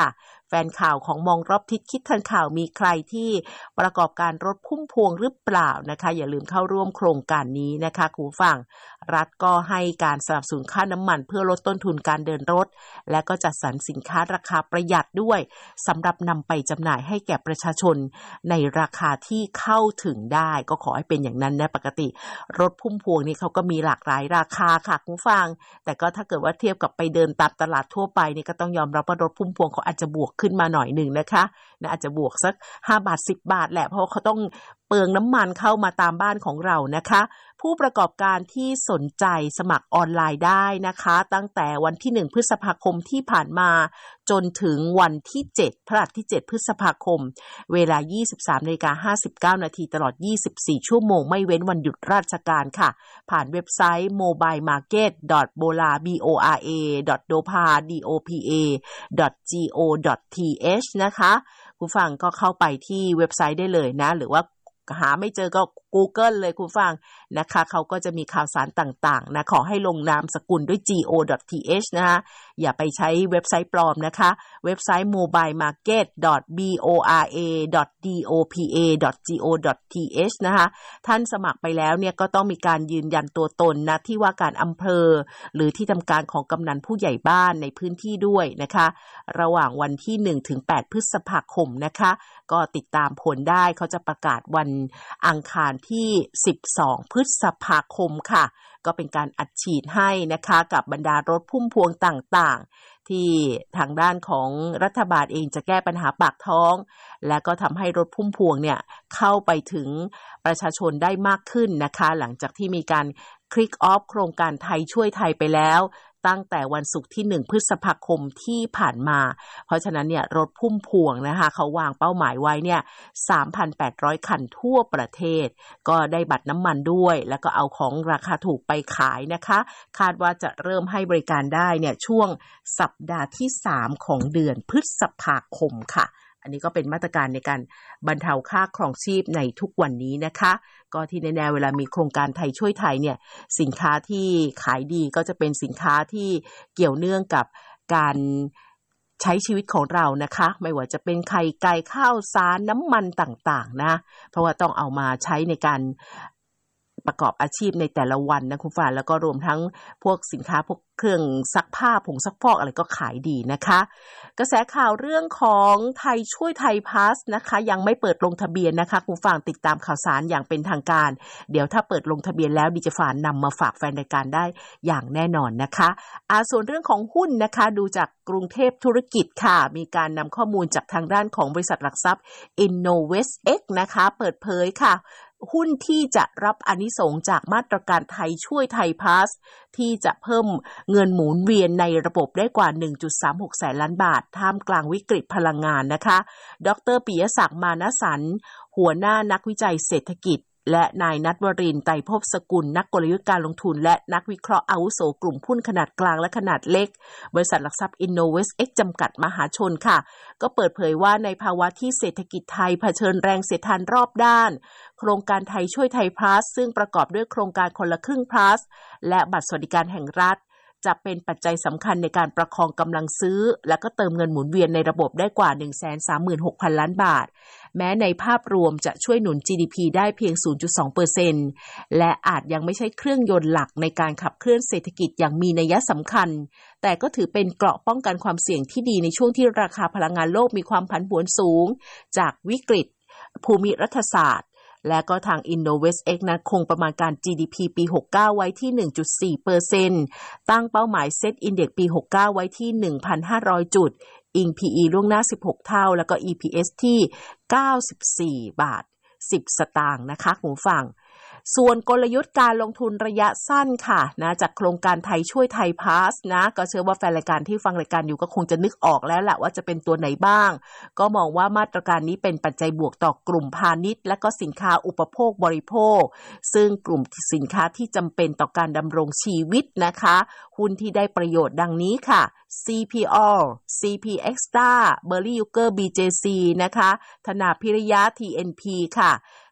แฟนข่าวของมองรอบทิศคิดทันข่าวมีใครที่ประกอบการรถพุ่มพวงหรือเปล่านะคะอย่าลืมเข้าร่วมโครงการนี้นะคะคุณผู้ฟังรัฐก็ให้การสนับสนุนค่าน้ำมันเพื่อลดต้นทุนการเดินรถและก็จัดสรรสินค้าราคาประหยัดด้วยสำหรับนำไปจำหน่ายให้แก่ประชาชนในราคาที่เข้าถึงได้ก็ขอให้เป็นอย่างนั้นนะปกติรถพุ่มพวงนี่เขาก็มีหลากหลายราคาค่ะคุณผู้ฟังแต่ก็ถ้าเกิดว่าเทียบกับไปเดินตามตลาดทั่วไปนี่ก็ต้องยอมรับว่ารถพุ่มพวงเขาอาจจะบวกขึ้นมาหน่อยหนึ่งนะคะนะอาจจะบวกสักห้าบาทสิบบาทแหละเพราะเขาต้องเปลืองน้ำมันเข้ามาตามบ้านของเรานะคะผู้ประกอบการที่สนใจสมัครออนไลน์ได้นะคะตั้งแต่วันที่หนึ่งพฤษภาคมที่ผ่านมาจนถึงวันที่เจ็ดพฤหัสที่เจ็ดพฤษภาคมเวลา ยี่สิบสามนาฬิกาห้าสิบเก้านาทีตลอดยี่สิบสี่ชั่วโมงไม่เว้นวันหยุดราชการค่ะผ่านเว็บไซต์ โมบายมาร์เก็ต ดอท โบลา บี โอ อาร์ เอ ดอท โดพา ดี โอ พี เอ ดอท จี โอ ดอท ที เอช นะคะคุณฟังก็เข้าไปที่เว็บไซต์ได้เลยนะหรือว่าหาไม่เจอก็ Google เลยคุณฟังนะคะเขาก็จะมีข่าวสารต่างๆนะขอให้ลงนามสกุลด้วย จี โอ ดอท ที เอช นะคะอย่าไปใช้เว็บไซต์ปลอมนะคะเว็บไซต์ โมบายมาร์เก็ต ดอท บี โอ อาร์ เอ ดอท ดี โอ พี เอ ดอท จี โอ ดอท ที เอช นะคะท่านสมัครไปแล้วเนี่ยก็ต้องมีการยืนยันตัวตนนะที่ว่าการอำเภอหรือที่ทำการของกำนันผู้ใหญ่บ้านในพื้นที่ด้วยนะคะระหว่างวันที่หนึ่งถึงแปดพฤษภาคมนะคะก็ติดตามผลได้เขาจะประกาศวันอังคารที่สิบสองพฤษภาคมค่ะก็เป็นการอัดฉีดให้นะคะกับบรรดารถพุ่มพวงต่างๆที่ทางด้านของรัฐบาลเองจะแก้ปัญหาปากท้องและก็ทำให้รถพุ่มพวงเนี่ยเข้าไปถึงประชาชนได้มากขึ้นนะคะหลังจากที่มีการคลิกออฟโครงการไทยช่วยไทยไปแล้วตั้งแต่วันศุกร์ที่หนึ่งพฤษภาคมที่ผ่านมาเพราะฉะนั้นเนี่ยรถพุ่มพวงนะคะเขาวางเป้าหมายไว้เนี่ย สามพันแปดร้อย คันทั่วประเทศก็ได้บัตรน้ำมันด้วยแล้วก็เอาของราคาถูกไปขายนะคะคาดว่าจะเริ่มให้บริการได้เนี่ยช่วงสัปดาห์ที่สามของเดือนพฤษภาคมค่ะอันนี้ก็เป็นมาตรการในการบรรเทาค่าครองชีพในทุกวันนี้นะคะก็ที่แน่ๆเวลามีโครงการไทยช่วยไทยเนี่ยสินค้าที่ขายดีก็จะเป็นสินค้าที่เกี่ยวเนื่องกับการใช้ชีวิตของเรานะคะไม่ว่าจะเป็นไข่ไก่ข้าวสารน้ำมันต่างๆนะเพราะว่าต้องเอามาใช้ในการประกอบอาชีพในแต่ละวันนะคุณฟ้าแล้วก็รวมทั้งพวกสินค้าพวกเครื่องซักผ้าผงซักฟอกอะไรก็ขายดีนะคะกระแสข่าวเรื่องของไทยช่วยไทยพาสนะคะยังไม่เปิดลงทะเบียนนะคะคุณฟังติดตามข่าวสารอย่างเป็นทางการเดี๋ยวถ้าเปิดลงทะเบียนแล้วดิจิฟานนำมาฝากแฟนรายการได้อย่างแน่นอนนะคะอ่าส่วนเรื่องของหุ้นนะคะดูจากกรุงเทพธุรกิจค่ะมีการนำข้อมูลจากทางด้านของบริษัทหลักทรัพย์ InnovestX นะคะเปิดเผยค่ะหุ้นที่จะรับอานิสงส์จากมาตรการไทยช่วยไทยพาสที่จะเพิ่มเงินหมุนเวียนในระบบได้กว่า หนึ่งจุดสามหก แสนล้านบาทท่ามกลางวิกฤตพลังงานนะคะดร.ปิยศักดิ์มานสันหัวหน้านักวิจัยเศรษฐกิจและนายณัฐวรินทร์ไตรภพสกุลนักกลยุทธ์การลงทุนและนักวิเคราะห์อาวุโสกลุ่มหุ้นขนาดกลางและขนาดเล็กบริษัทหลักทรัพย์ InnovestX จำกัดมหาชนค่ะก็เปิดเผยว่าในภาวะที่เศรษฐกิจไทยเผชิญแรงเสียดทานรอบด้านโครงการไทยช่วยไทยพลัสซึ่งประกอบด้วยโครงการคนละครึ่งพลัสและบัตรสวัสดิการแห่งรัฐจะเป็นปัจจัยสำคัญในการประคองกำลังซื้อและก็เติมเงินหมุนเวียนในระบบได้กว่า หนึ่งแสนสามหมื่นหกพัน ล้านบาทแม้ในภาพรวมจะช่วยหนุน จี ดี พี ได้เพียง ศูนย์จุดสองเปอร์เซ็นต์ และอาจยังไม่ใช่เครื่องยนต์หลักในการขับเคลื่อนเศรษฐกิจอย่างมีนัยสำคัญแต่ก็ถือเป็นเกราะป้องกันความเสี่ยงที่ดีในช่วงที่ราคาพลังงานโลกมีความผันผวนสูงจากวิกฤตภูมิรัฐศาสตร์และก็ทาง InnovestX นั้นคงประมาณการ จี ดี พี ปี หกสิบเก้า ไว้ที่ หนึ่งจุดสี่เปอร์เซ็นต์ ตั้งเป้าหมาย Set Index ปี หกสิบเก้า ไว้ที่ หนึ่งพันห้าร้อย จุด อิง พี อี ล่วงหน้าสิบหกเท่าแล้วก็ อี พี เอส ที่ เก้าสิบสี่บาทสิบสตางค์นะคะคุณผู้ฟังส่วนกลยุทธ์การลงทุนระยะสั้นค่ะนะจากโครงการไทยช่วยไทยพาสนะก็เชื่อว่าแฟนรายการที่ฟังรายการอยู่ก็คงจะนึกออกแล้วแหละว่าจะเป็นตัวไหนบ้างก็มองว่ามาตรการนี้เป็นปัจจัยบวกต่อกลุ่มพาณิชย์และก็สินค้าอุปโภคบริโภคซึ่งกลุ่มสินค้าที่จำเป็นต่อการดำรงชีวิตนะคะหุ้นที่ได้ประโยชน์ดังนี้ค่ะ ซี พี โอ ซี พี Extra Berry Yuger บี เจ ซี นะคะธนาพิริยะ ที เอ็น พี ค่ะ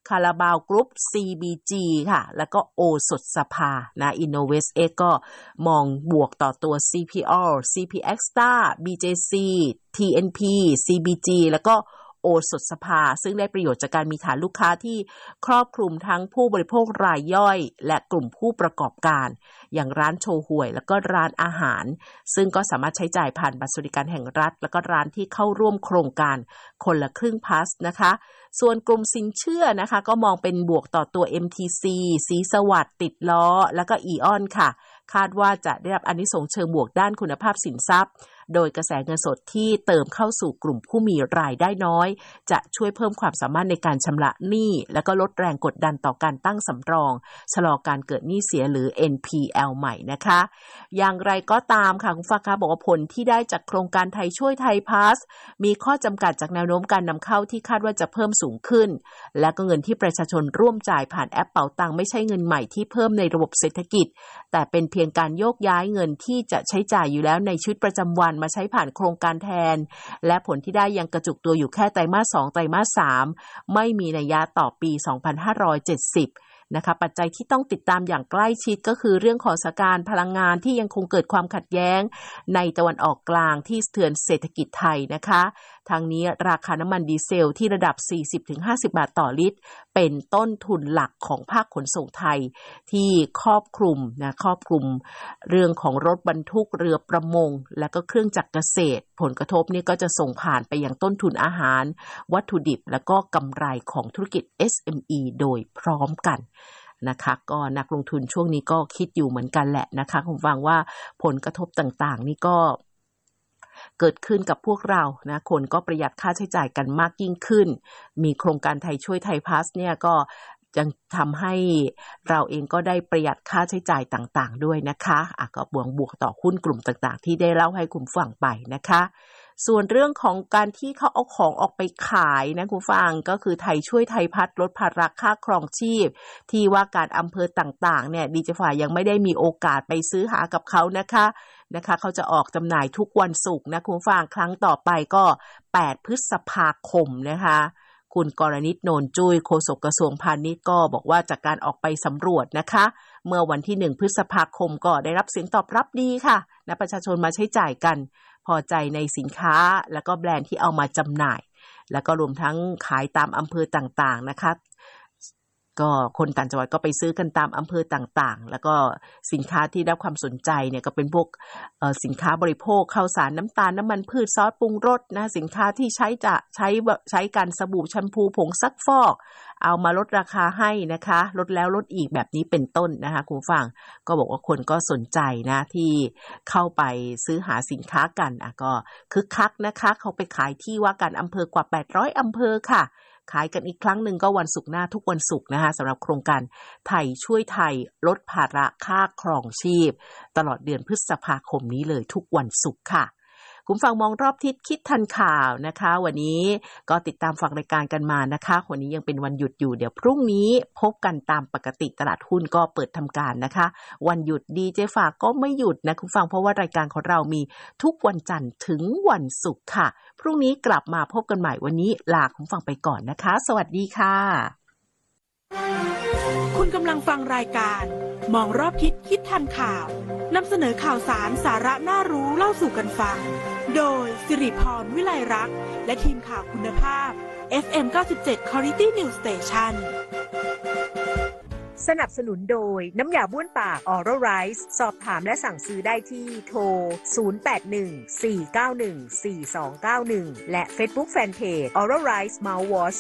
คาราบาวกรุ๊ป ซี บี จี ค่ะแล้วก็โอสถสภานะ InnovestX ก็มองบวกต่อตัว ซี พี แอล ซี พี Extra บี เจ ซี ที เอ็น พี ซี บี จี แล้วก็โอสถสภาซึ่งได้ประโยชน์จากการมีฐานลูกค้าที่ครอบคลุมทั้งผู้บริโภครายย่อยและกลุ่มผู้ประกอบการอย่างร้านโชห่วยแล้วก็ร้านอาหารซึ่งก็สามารถใช้จ่ายผ่านบัตรสวัสดิการแห่งรัฐแล้วก็ร้านที่เข้าร่วมโครงการคนละครึ่งพลัสนะคะส่วนกลุ่มสินเชื่อนะคะก็มองเป็นบวกต่อตัว เอ็ม ที ซี ศรีสวัสดิ์ติดล้อแล้วก็อีออนค่ะคาดว่าจะได้รับอานิสงส์เชิงบวกด้านคุณภาพสินทรัพย์โดยกระแสเงินสดที่เติมเข้าสู่กลุ่มผู้มีรายได้น้อยจะช่วยเพิ่มความสามารถในการชำระหนี้และก็ลดแรงกดดันต่อการตั้งสำรองชะลอการเกิดหนี้เสียหรือ เอ็น พี แอล ใหม่นะคะอย่างไรก็ตามค่ะคุณฟ้าคะบอกว่าผลที่ได้จากโครงการไทยช่วยไทยพาสมีข้อจำกัดจากแนวโน้มการนำเข้าที่คาดว่าจะเพิ่มสูงขึ้นและก็เงินที่ประชาชนร่วมจ่ายผ่านแอปเป๋าตังไม่ใช่เงินใหม่ที่เพิ่มในระบบเศรษฐกิจแต่เป็นเพียงการโยกย้ายเงินที่จะใช้จ่ายอยู่แล้วในชีวิตประจำวันมาใช้ผ่านโครงการแทนและผลที่ได้ยังกระจุกตัวอยู่แค่ไตรมาสสองไตรมาสสามไม่มีนัยยะต่อปีสองพันห้าร้อยเจ็ดสิบนะคะปัจจัยที่ต้องติดตามอย่างใกล้ชิดก็คือเรื่องของสถานการณ์พลังงานที่ยังคงเกิดความขัดแย้งในตะวันออกกลางที่สะเทือนเศรษฐกิจไทยนะคะทางนี้ราคาน้ำมันดีเซลที่ระดับ สี่สิบถึงห้าสิบ บาทต่อลิตรเป็นต้นทุนหลักของภาคขนส่งไทยที่ครอบคลุมนะครอบคลุมเรื่องของรถบรรทุกเรือประมงและก็เครื่องจักรเกษตรผลกระทบนี่ก็จะส่งผ่านไปยังต้นทุนอาหารวัตถุดิบและก็กำไรของธุรกิจ เอส เอ็ม อี โดยพร้อมกันนะคะก็นักลงทุนช่วงนี้ก็คิดอยู่เหมือนกันแหละนะคะคุณฟังว่าผลกระทบต่างๆนี่ก็เกิดขึ้นกับพวกเรานะคนก็ประหยัดค่าใช้จ่ายกันมากยิ่งขึ้นมีโครงการไทยช่วยไทยพาสเนี่ยก็ยังทำให้เราเองก็ได้ประหยัดค่าใช้จ่ายต่างๆด้วยนะคะอ่ะก็บวกบวกต่อหุ้นกลุ่มต่างๆที่ได้เล่าให้คุณฟังไปนะคะส่วนเรื่องของการที่เขาเอาของออกไปขายนะคุณฟังก็คือไทยช่วยไทยพัฒน์ลดภาระค่าครองชีพที่ว่าการอำเภอต่างๆเนี่ยดีเจฝ่ายยังไม่ได้มีโอกาสไปซื้อหากับเขานะคะนะคะเขาจะออกจำหน่ายทุกวันศุกร์นะคุณฟังครั้งต่อไปก็แปดพฤษภาคมนะคะคุณกรณิต โนนจุ้ยโฆษกกระทรวงพาณิชย์ก็บอกว่าจากการออกไปสำรวจนะคะเมื่อวันที่หนึ่งพฤษภาคมก็ได้รับเสียงตอบรับดีค่ะนะประชาชนมาใช้จ่ายกันพอใจในสินค้าแล้วก็แบรนด์ที่เอามาจำหน่ายแล้วก็รวมทั้งขายตามอำเภอต่างๆนะคะก็คนต่างจังหวัดก็ไปซื้อกันตามอำเภอต่างๆแล้วก็สินค้าที่ได้รับความสนใจเนี่ยก็เป็นพวกเอ่อสินค้าบริโภคข้าวสารน้ำตาลน้ำมันพืชซอสปรุงรสนะสินค้าที่ใช้จะใช้ใช้กันสบู่แชมพูผงซักฟอกเอามาลดราคาให้นะคะลดแล้วลดอีกแบบนี้เป็นต้นนะคะคุณฟังก็บอกว่าคนก็สนใจนะที่เข้าไปซื้อหาสินค้ากันอ่ะก็คึกคักนะคะเขาไปขายที่ว่าการอำเภอกว่าแปดร้อยอำเภอค่ะขายกันอีกครั้งหนึ่งก็วันศุกร์หน้าทุกวันศุกร์นะคะสำหรับโครงการไทยช่วยไทยลดภาระค่าครองชีพตลอดเดือนพฤษภาคมนี้เลยทุกวันศุกร์ค่ะคุณฟังมองรอบทิศคิดทันข่าวนะคะวันนี้ก็ติดตามฟังรายการกันมานะคะวันนี้ยังเป็นวันหยุดอยู่เดี๋ยวพรุ่งนี้พบกันตามปกติตลาดหุ้นก็เปิดทำการนะคะวันหยุดดีเจฝากก็ไม่หยุดนะคุณฟังเพราะว่ารายการของเรามีทุกวันจันทร์ถึงวันศุกร์ค่ะพรุ่งนี้กลับมาพบกันใหม่วันนี้ลาคุณฟังไปก่อนนะคะสวัสดีค่ะคุณกำลังฟังรายการมองรอบทิศคิดทันข่าวนำเสนอข่าวสารสาระน่ารู้เล่าสู่กันฟังโดยสิริพรวิไลรักษ์และทีมข่าวคุณภาพ เอฟ เอ็ม เก้าสิบเจ็ด Quality News Station สนับสนุนโดยน้ำยาบ้วนปาก Oral Rice สอบถามและสั่งซื้อได้ที่โทรศูนย์ แปด หนึ่ง สี่ เก้า หนึ่ง สี่ สอง เก้า หนึ่งและ Facebook Fanpage Oral Rice Mouthwash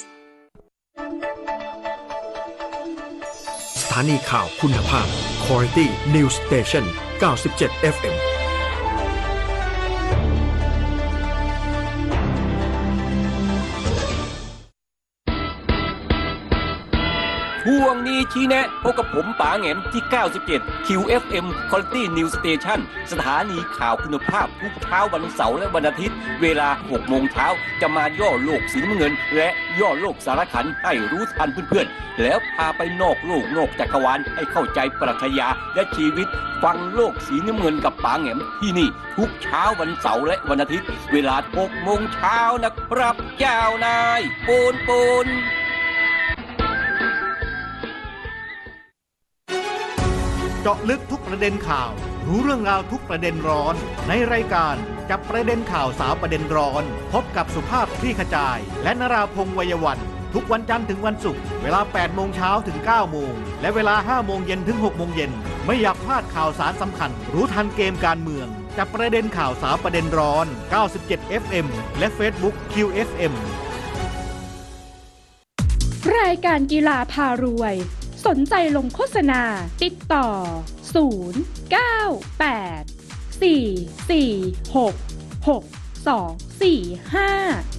สถานีข่าวคุณภาพ Quality News Station เก้าสิบเจ็ด เอฟ เอ็มช่วงนี้ชี้แนะพบกับผมป๋าแหงมที่เก้าสิบเจ็ด คิว เอฟ เอ็ม Quality News Station สถานีข่าวคุณภาพทุกเช้าวันเสาร์และวันอาทิตย์เวลาหกโมงเช้าจะมาย่อโลกสีน้ำเงินและย่อโลกสารคันให้รู้ทันเพื่อนๆแล้วพาไปนอกโลกนอกจักรวาลให้เข้าใจปรัชญาและชีวิตฟังโลกสีน้ำเงินกับป๋าแหงมที่นี่ทุกเช้าวันเสาร์และวันอาทิตย์เวลาหกโมงเช้านะครับเจ้านายปูนปูนเจาะลึกทุกประเด็นข่าวรู้เรื่องราวทุกประเด็นร้อนในรายการจับประเด็นข่าวสาวประเด็นร้อนพบกับสุภาพคลี่ขจายและนราพงษ์วัยวันทุกวันจันทร์ถึงวันศุกร์เวลาแปดโมงเช้าถึงเก้าโมงและเวลาห้าโมงเย็นถึงหกโมงเย็นไม่อยากพลาดข่าวสารสำคัญรู้ทันเกมการเมืองจับประเด็นข่าวสาวประเด็นร้อนเก้าสิบเจ็ด เอฟ เอ็ม และ Facebook คิว เอฟ เอ็มรายการกีฬาพารวยสนใจลงโฆษณาติดต่อศูนย์ เก้า แปด สี่ สี่ หก หก สอง สี่ ห้า